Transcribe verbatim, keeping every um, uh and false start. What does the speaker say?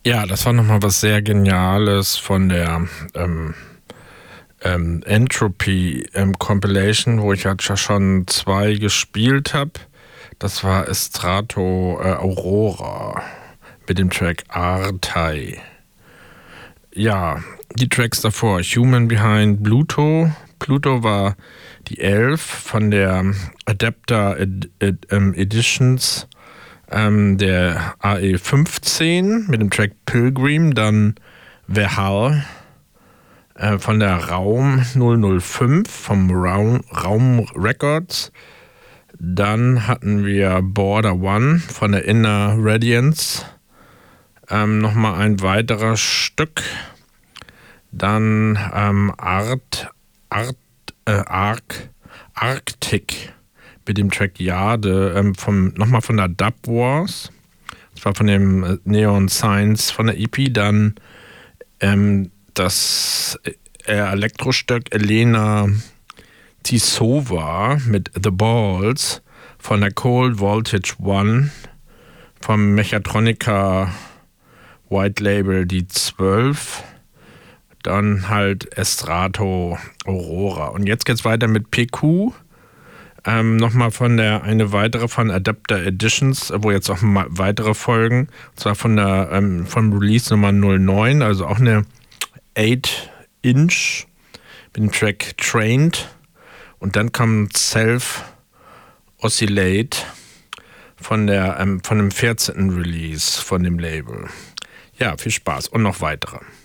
Ja, das war nochmal was sehr Geniales von der ähm, ähm, Entropy ähm, Compilation, wo ich ja schon zwei gespielt habe. Das war Estrato äh, Aurora mit dem Track Artai. Ja, die Tracks davor: Human Behind Pluto. Pluto war die elf von der Adapter Ed Ed ähm, Editions ähm, der A E fünfzehn mit dem Track Pilgrim. Dann Verhal äh, von der Raum null null fünf vom Raum, Raum Records. Dann hatten wir Border One von der Inner Radiance. Ähm, Nochmal ein weiteres Stück. Dann ähm, Art, Art, äh, Arc, Arctic mit dem Track Jade, ähm, vom, nochmal von der Dub Wars. Das war von dem Neon Science von der E P. Dann ähm, das äh, Elektrostück Elena Tisova mit The Balls von der Cold Voltage One vom Mechatronica White Label die zwölf. Dann halt Estrato Aurora. Und jetzt geht's weiter mit P Q. Ähm, Nochmal von der, eine weitere von Adapter Editions, wo jetzt auch mal weitere folgen. Und zwar von der, ähm, vom Release Nummer null neun, also auch eine acht Inch mit dem Track Trained. Und dann kommt Self Oscillate von der, ähm, von dem vierzehnten Release von dem Label. Ja, viel Spaß und noch weitere.